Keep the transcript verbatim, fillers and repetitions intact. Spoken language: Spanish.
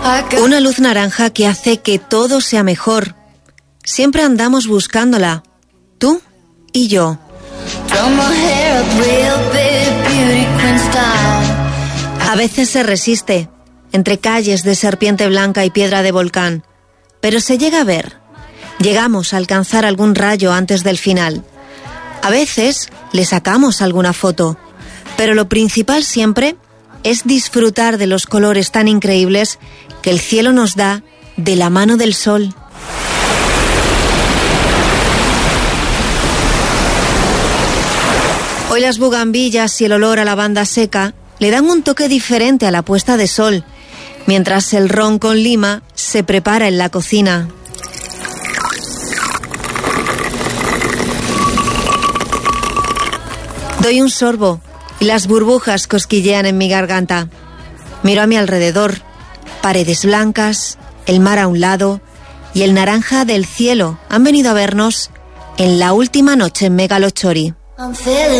Una luz naranja que hace que todo sea mejor. Siempre andamos buscándola, tú y yo. A veces se resiste, entre calles de serpiente blanca y piedra de volcán, pero se llega a ver. Llegamos a alcanzar algún rayo antes del final. A veces le sacamos alguna foto, pero lo principal siempre es disfrutar de los colores tan increíbles que el cielo nos da de la mano del sol. Hoy las bugambillas y el olor a lavanda seca le dan un toque diferente a la puesta de sol, mientras el ron con lima se prepara en la cocina. Doy un sorbo y las burbujas cosquillean en mi garganta. Miro a mi alrededor, paredes blancas, el mar a un lado y el naranja del cielo han venido a vernos en la última noche en Megalochori.